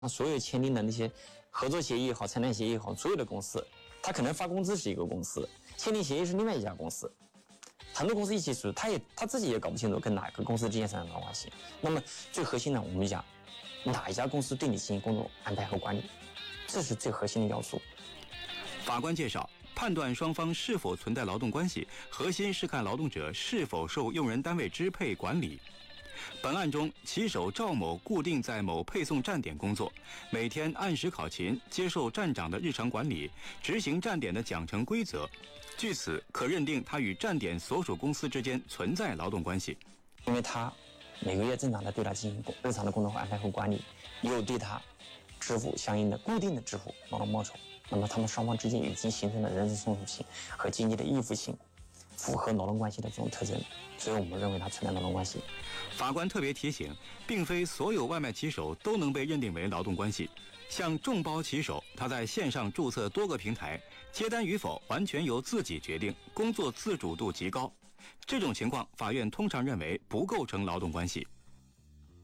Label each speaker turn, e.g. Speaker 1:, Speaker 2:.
Speaker 1: 所有签订的那些合作协议也好、承揽协议也好，所有的公司，他可能发工资是一个公司，签订协议是另外一家公司，很多公司一起属，他自己也搞不清楚跟哪个公司之间产生劳动关系。那么最核心呢，我们讲哪一家公司对你进行工作安排和管理，这是最核心的要素。
Speaker 2: 法官介绍，判断双方是否存在劳动关系，核心是看劳动者是否受用人单位支配管理。本案中，骑手赵某固定在某配送站点工作，每天按时考勤，接受站长的日常管理，执行站点的奖惩规则。据此，可认定他与站点所属公司之间存在劳动关系。
Speaker 1: 因为他每个月正常的对他进行日常的工作安排和管理，又对他支付相应的固定的支付劳动报酬，那么他们双方之间已经形成了人事从属性和经济的依附性，符合劳动关系的这种特征，所以我们认为它存在劳动关系。
Speaker 2: 法官特别提醒，并非所有外卖骑手都能被认定为劳动关系。像众包骑手，他在线上注册多个平台，接单与否完全由自己决定，工作自主度极高。这种情况，法院通常认为不构成劳动关系。